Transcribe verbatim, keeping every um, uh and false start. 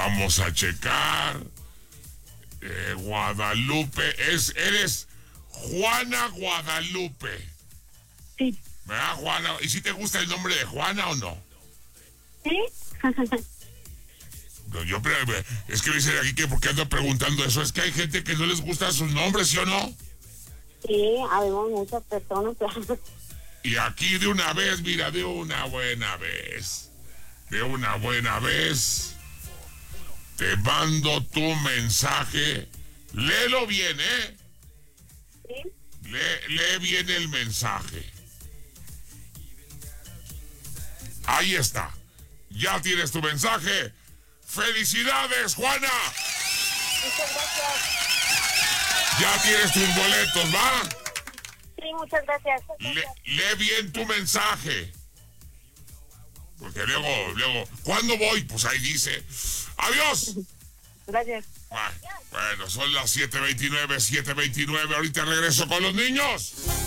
Vamos a checar. Eh, Guadalupe, es, eres Juana Guadalupe. Sí. ¿Verdad, Juana? ¿Y si te gusta el nombre de Juana o no? ¿Sí? No, yo, es que me dicen aquí que por qué ando preguntando eso. Es que hay gente que no les gustan sus nombres, ¿sí o no? Sí, habemos muchas personas. Y aquí de una vez, mira, de una buena vez. De una buena vez. Te mando tu mensaje. Léelo bien, ¿eh? Sí. Lee, lee bien el mensaje. Ahí está. Ya tienes tu mensaje. ¡Felicidades, Juana! Muchas gracias. Ya tienes tus boletos, ¿va? Sí, muchas gracias. Le, lee bien tu mensaje. Porque luego, luego, ¿cuándo voy? Pues ahí dice. ¡Adiós! Gracias. Bueno, son las siete veintinueve, siete veintinueve. Ahorita regreso con los niños.